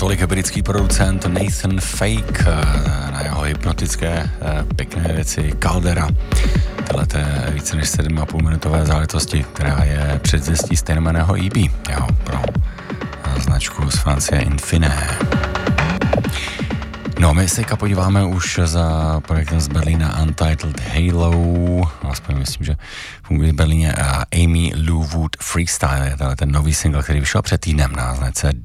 tolik britský producent Nathan Fake na jeho hypnotické pěkné věci Caldera. Tyhle více než 7,5 minutové záležitosti, která je předzvěstí stejnojmenného EP, jeho pro značku z Francie Infiné. No, my se podíváme už za projektem z Berlína Untitled Halo, aspoň myslím, že funguje v Berlíně, Amy Lou Wood Freestyle, je ten nový single, který vyšel před týdnem na značce